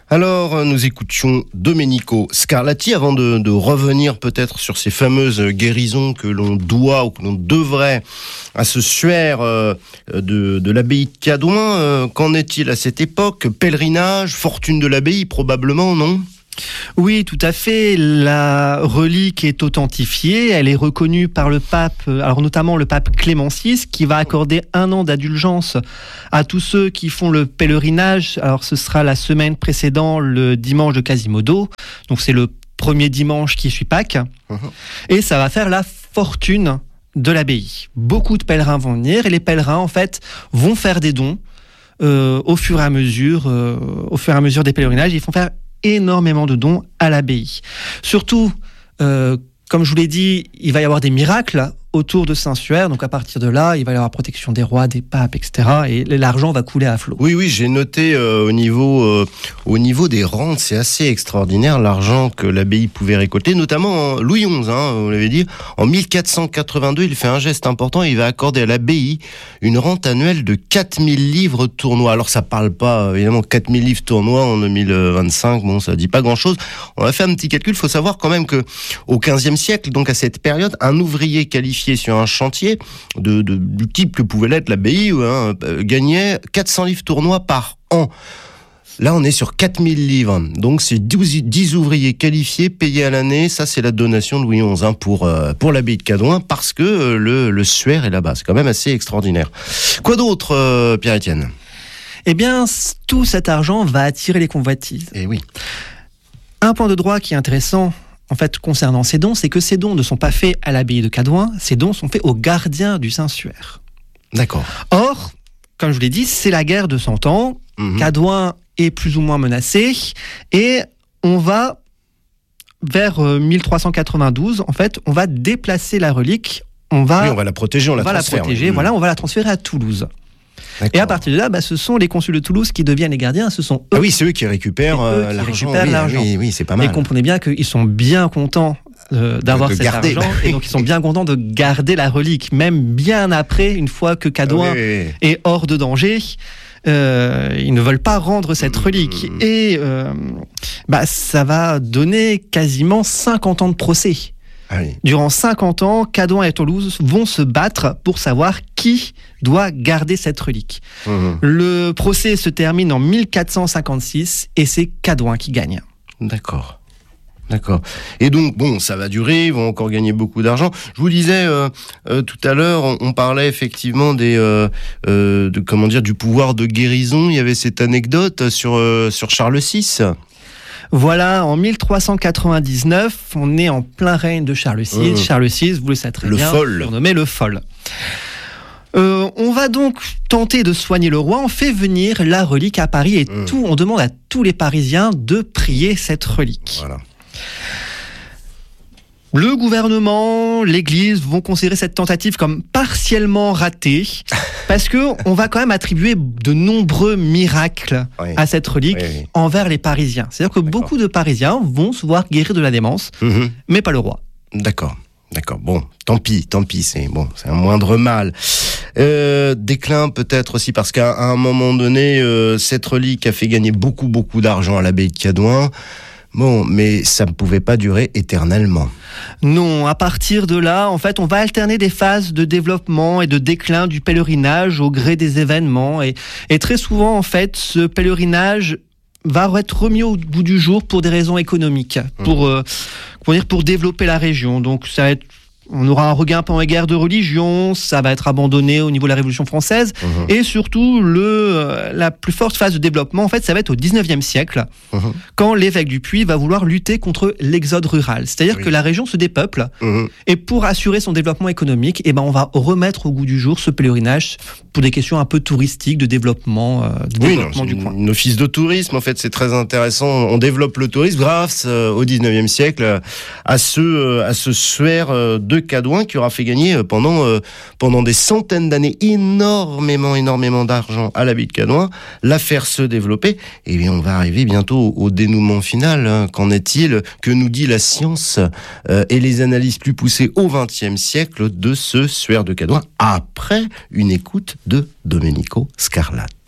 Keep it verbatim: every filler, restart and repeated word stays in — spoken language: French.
Alors, nous écoutions Domenico Scarlatti avant de, de revenir peut-être sur ces fameuses guérisons que l'on doit ou que l'on devrait à ce suaire euh, de, de l'abbaye de Cadouin. Euh, qu'en est-il à cette époque ? Pèlerinage, fortune de l'abbaye probablement, non ? Oui, tout à fait. La relique est authentifiée. Elle est reconnue par le pape, alors notamment le pape Clément six, qui va accorder un an d'indulgence à tous ceux qui font le pèlerinage. Alors, ce sera la semaine précédant le dimanche de Quasimodo. Donc, c'est le premier dimanche qui suit Pâques. Uh-huh. Et ça va faire la fortune de l'abbaye. Beaucoup de pèlerins vont venir et les pèlerins, en fait, vont faire des dons euh, au fur et à mesure, euh, au fur et à mesure des pèlerinages. Ils font faire énormément de dons à l'abbaye. Surtout, euh, comme je vous l'ai dit, il va y avoir des miracles autour de Saint-Suaire. Donc à partir de là, il va y avoir protection des rois, des papes, et cetera. Et l'argent va couler à flot. Oui, oui, j'ai noté euh, au niveau euh, au niveau des rentes, c'est assez extraordinaire l'argent que l'abbaye pouvait récolter, notamment en Louis onze, hein, vous l'avez dit. En mille quatre cent quatre-vingt-deux, il fait un geste important. Il va accorder à l'abbaye une rente annuelle de quatre mille livres tournois. Alors ça parle pas, évidemment, quatre mille livres tournois en deux mille vingt-cinq. Bon, ça dit pas grand-chose. On a fait un petit calcul. Il faut savoir quand même que au quinzième siècle, donc à cette période, un ouvrier qualifié sur un chantier de, de, du type que pouvait l'être l'abbaye, hein, euh, gagnait quatre cents livres tournois par an. Là, on est sur quatre mille livres. Donc, c'est dix ouvriers qualifiés payés à l'année. Ça, c'est la donation de Louis onze hein, pour, euh, pour l'abbaye de Cadouin parce que euh, le, le suaire est là-bas. C'est quand même assez extraordinaire. Quoi d'autre, euh, Pierre-Étienne ? Eh bien, tout cet argent va attirer les convoitises. Eh oui. Un point de droit qui est intéressant, en fait, concernant ces dons, c'est que ces dons ne sont pas faits à l'abbaye de Cadouin, ces dons sont faits aux gardiens du Saint-Suaire. D'accord. Or, comme je vous l'ai dit, c'est la guerre de Cent Ans, mmh. Cadouin est plus ou moins menacé, et on va, vers euh, mille trois cent quatre-vingt-douze, en fait, on va déplacer la relique, on va, oui, on va la protéger, on, on la va transfère. la protéger, oui. voilà, on va la transférer à Toulouse. D'accord. Et à partir de là, bah, ce sont les consuls de Toulouse qui deviennent les gardiens. Ce sont eux. Ah oui, c'est eux qui récupèrent, euh, qui l'argent. récupèrent oui, l'argent. Oui, oui, c'est pas mal. Et comprenez bien qu'ils sont bien contents euh, d'avoir de cet garder. argent. Et donc, ils sont bien contents de garder la relique, même bien après, une fois que Cadouin oui, oui, oui. est hors de danger. Euh, ils ne veulent pas rendre cette relique. Mmh. Et euh, bah, ça va donner quasiment cinquante ans de procès. Ah oui. Durant cinquante ans, Cadouin et Toulouse vont se battre pour savoir qui doit garder cette relique. Mmh. Le procès se termine en mille quatre cent cinquante-six et c'est Cadouin qui gagne. D'accord. D'accord. Et donc, bon, ça va durer, ils vont encore gagner beaucoup d'argent. Je vous disais euh, euh, tout à l'heure, on, on parlait effectivement des, euh, euh, de, comment dire, du pouvoir de guérison. Il y avait cette anecdote sur, euh, sur Charles six. Voilà, en mille trois cent quatre-vingt-dix-neuf, on est en plein règne de Charles six. Mmh. Charles six, vous le savez très le bien, fol. surnommé le fol. Euh, on va donc tenter de soigner le roi. On fait venir la relique à Paris et mmh. tout. On demande à tous les Parisiens de prier cette relique. Voilà. Le gouvernement, l'Église vont considérer cette tentative comme partiellement ratée parce que on va quand même attribuer de nombreux miracles oui. à cette relique oui, oui. envers les Parisiens. C'est-à-dire que D'accord. beaucoup de Parisiens vont se voir guérir de la démence, mmh. mais pas le roi. D'accord. D'accord. Bon, tant pis, tant pis. C'est bon, c'est un moindre mal. Euh, déclin peut-être aussi parce qu'à un moment donné, euh, cette relique a fait gagner beaucoup, beaucoup d'argent à l'abbaye de Cadouin. Bon, mais ça ne pouvait pas durer éternellement. Non, à partir de là, en fait, on va alterner des phases de développement et de déclin du pèlerinage au gré des événements. Et, et très souvent, en fait, ce pèlerinage va être remis au bout du jour pour des raisons économiques, mmh. pour, euh, pour, dire, pour développer la région. Donc, ça va être... On aura un regain pendant les guerres de religion, ça va être abandonné au niveau de la Révolution française, mmh. et surtout le, la plus forte phase de développement, en fait, ça va être au dix-neuvième siècle, mmh. quand l'évêque du Puy va vouloir lutter contre l'exode rural. C'est-à-dire oui. que la région se dépeuple, mmh. et pour assurer son développement économique, eh ben, on va remettre au goût du jour ce pèlerinage pour des questions un peu touristiques, de développement, euh, de oui, développement non, du coin. Un office de tourisme, en fait, c'est très intéressant. On développe le tourisme grâce euh, au dix-neuvième siècle à ce, euh, à ce suaire euh, de Cadouin qui aura fait gagner pendant, euh, pendant des centaines d'années énormément, énormément d'argent à l'abbaye de Cadouin, la faire se développer. Et bien, on va arriver bientôt au, au dénouement final. Hein. Qu'en est-il ? Que nous dit la science euh, et les analyses plus poussées au vingtième siècle de ce suaire de Cadouin après une écoute de Domenico Scarlatti.